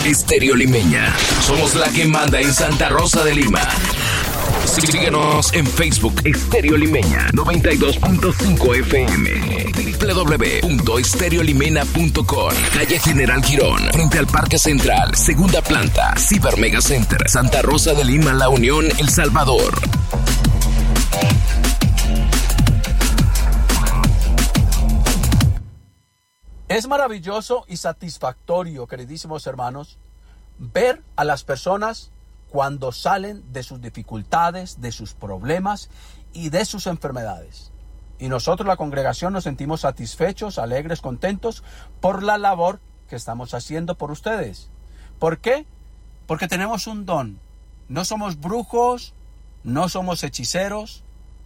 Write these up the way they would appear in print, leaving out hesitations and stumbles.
Estéreo Limeña. Somos la que manda en Santa Rosa de Lima. Síguenos en Facebook, Estéreo Limeña 92.5 FM. www.estereolimena.com. Calle General Girón, frente al Parque Central, segunda planta, Ciber Mega Center, Santa Rosa de Lima, La Unión, El Salvador. Es maravilloso y satisfactorio, queridísimos hermanos, ver a las personas cuando salen de sus dificultades, de sus problemas y de sus enfermedades. Y nosotros, la congregación, nos sentimos satisfechos, alegres, contentos por la labor que estamos haciendo por ustedes. ¿Por qué? Porque tenemos un don. No somos brujos, no somos hechiceros,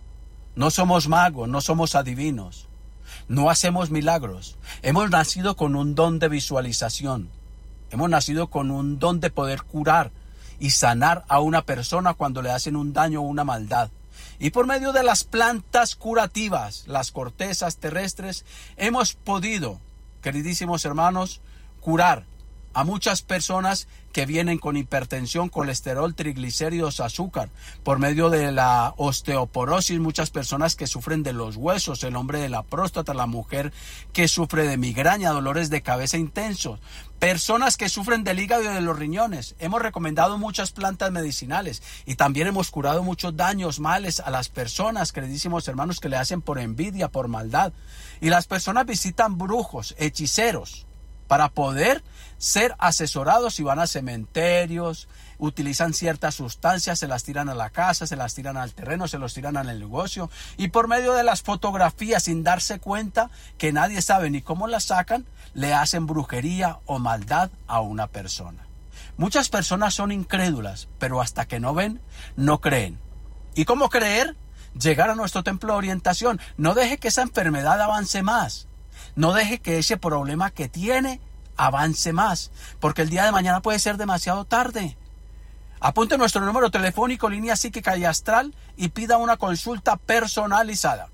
no somos magos, no somos adivinos. No hacemos milagros. Hemos nacido con un don de visualización. Hemos nacido con un don de poder curar y sanar a una persona cuando le hacen un daño o una maldad. Y por medio de las plantas curativas, las cortezas terrestres, hemos podido, queridísimos hermanos, curar a muchas personas que vienen con hipertensión, colesterol, triglicéridos, azúcar. Por medio de la osteoporosis, muchas personas que sufren de los huesos, el hombre de la próstata, la mujer que sufre de migraña, dolores de cabeza intensos, personas que sufren del hígado y de los riñones. Hemos recomendado muchas plantas medicinales y también hemos curado muchos daños, males a las personas, queridísimos hermanos, que le hacen por envidia, por maldad. Y las personas visitan brujos, hechiceros, para poder ser asesorados y van a cementerios, utilizan ciertas sustancias, se las tiran a la casa, se las tiran al terreno, se los tiran al negocio, y por medio de las fotografías, sin darse cuenta, que nadie sabe ni cómo las sacan, le hacen brujería o maldad a una persona. Muchas personas son incrédulas, pero hasta que no ven, no creen. ¿Y cómo creer? Llegar a nuestro templo de orientación. No deje que esa enfermedad avance más. No deje que ese problema que tiene avance más, porque el día de mañana puede ser demasiado tarde. Apunte nuestro número telefónico, línea psíquica y astral, y pida una consulta personalizada.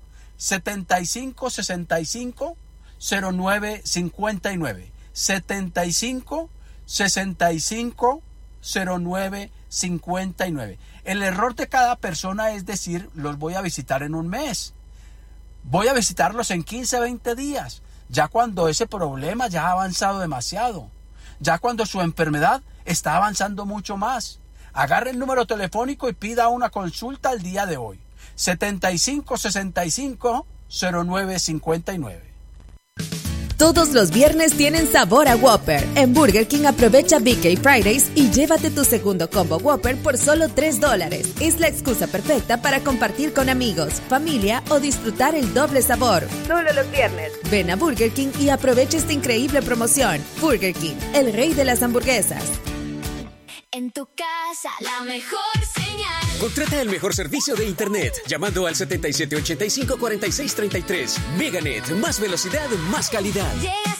75 65 09 59. 75 65 09 59. El error de cada persona es decir, los voy a visitar en un mes. Voy a visitarlos en 15, 20 días. Ya cuando ese problema ya ha avanzado demasiado. Ya cuando su enfermedad está avanzando mucho más. Agarre el número telefónico y pida una consulta el día de hoy. 75 65 09 59. Todos los viernes tienen sabor a Whopper. En Burger King aprovecha BK Fridays y llévate tu segundo combo Whopper por solo $3. Es la excusa perfecta para compartir con amigos, familia o disfrutar el doble sabor. Solo los viernes. Ven a Burger King y aprovecha esta increíble promoción. Burger King, el rey de las hamburguesas. En tu casa, la mejor señal. Contrata el mejor servicio de internet llamando al 7785-4633. Meganet, más velocidad, más calidad. Llega